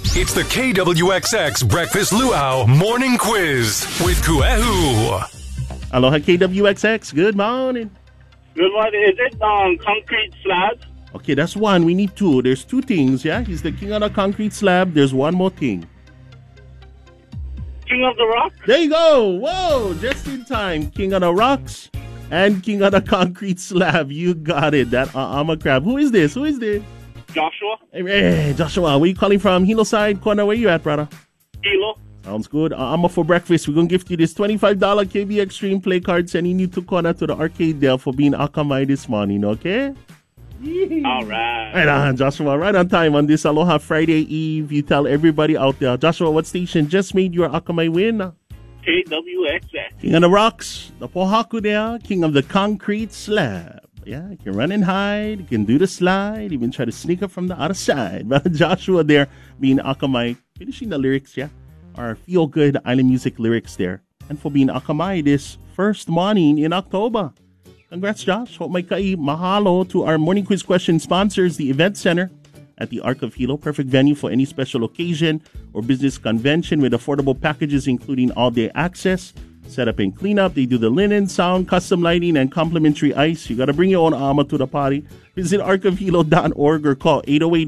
It's the KWXX Breakfast Luau Morning Quiz with Kuehu. Aloha KWXX, good morning. Good morning. Is it concrete slabs? Okay, that's one. We need two. There's two things, yeah? He's the king of the concrete slab. There's one more thing. King of the Rock? There you go. Whoa, just in time. King of the rocks and king of the concrete slab. You got it. That I'm a crab. Who is this? Joshua? Hey, Joshua, where you calling from? Hilo side corner. Where you at, brother? Hilo? Sounds good. I'm for breakfast. We're going to gift you this $25 KB Extreme play card, sending you to corner to the arcade there for being Akamai this morning, okay? All right. Right on, Joshua. Right on time on this Aloha Friday Eve. You tell everybody out there. Joshua, what station just made your Akamai win? KWXX. King of the rocks, the Pohaku there, king of the concrete slab. Yeah, you can run and hide, you can do the slide, even try to sneak up from the other side. But Joshua there being Akamai, finishing the lyrics, yeah, our feel-good island music lyrics there. And for being Akamai this first morning in October. Congrats, Josh. Hope may kai mahalo to our morning quiz question sponsors, the Event Center at the Arc of Hilo. Perfect venue for any special occasion or business convention with affordable packages including all-day access, setup and cleanup. They do the linen, sound, custom lighting, and complimentary ice. You got to bring your own armor to the party. Visit arcofhilo.org or call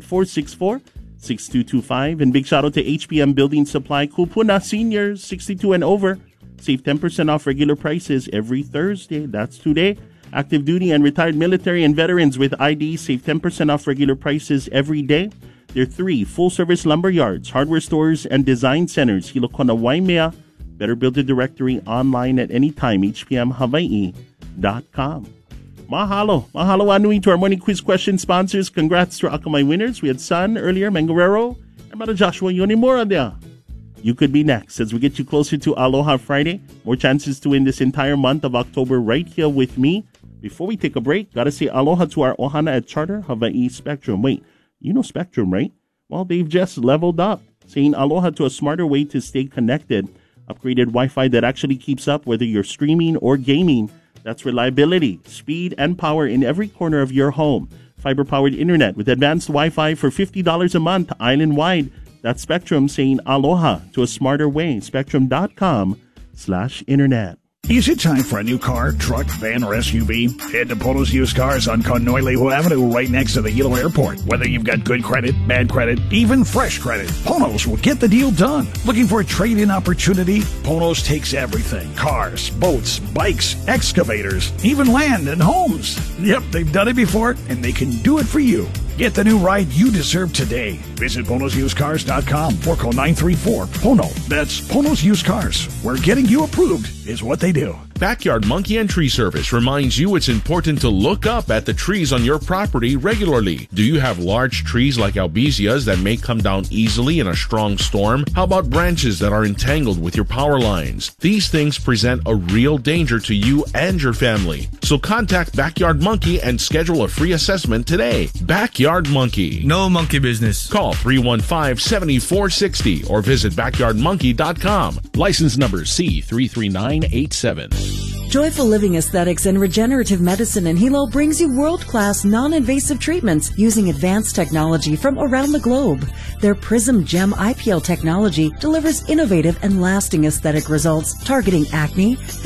808-464-6225. And big shout out to HPM Building Supply, Kupuna Seniors, 62 and over. Save 10% off regular prices every Thursday. That's today. Active duty and retired military and veterans with ID save 10% off regular prices every day. There are 3 full-service lumber yards, hardware stores, and design centers. Hilokona Waimea. Better build a directory online at any time. HPMHawaii.com. Mahalo. Mahalo anui to our morning quiz question sponsors. Congrats to our Akamai winners. We had Sun earlier, Mangarero, and Brother Joshua Yonimura there. You could be next as we get you closer to Aloha Friday. More chances to win this entire month of October right here with me. Before we take a break, gotta say aloha to our Ohana at Charter Hawaii Spectrum. Wait, you know Spectrum, right? Well, they've just leveled up, saying aloha to a smarter way to stay connected. Upgraded Wi-Fi that actually keeps up whether you're streaming or gaming. That's reliability, speed, and power in every corner of your home. Fiber-powered internet with advanced Wi-Fi for $50 a month, island-wide. That's Spectrum saying aloha to a smarter way. Spectrum.com/internet. Is it time for a new car, truck, van, or SUV? Head to Ponos Used Cars on Kaho'olawe Avenue right next to the Hilo Airport. Whether you've got good credit, bad credit, even fresh credit, Ponos will get the deal done. Looking for a trade-in opportunity? Ponos takes everything. Cars, boats, bikes, excavators, even land and homes. Yep, they've done it before, and they can do it for you. Get the new ride you deserve today. Visit PonosUsedCars.com or call 934-PONO. That's Ponos Used Cars, where getting you approved is what they do. Backyard Monkey and Tree Service reminds you it's important to look up at the trees on your property regularly. Do you have large trees like albizzias that may come down easily in a strong storm? How about branches that are entangled with your power lines? These things present a real danger to you and your family. So contact Backyard Monkey and schedule a free assessment today. Backyard Monkey. No monkey business. Call 315-7460 or visit backyardmonkey.com. License number C33987. Joyful Living Aesthetics and Regenerative Medicine in Hilo brings you world-class non-invasive treatments using advanced technology from around the globe. Their Prism Gem IPL technology delivers innovative and lasting aesthetic results targeting acne,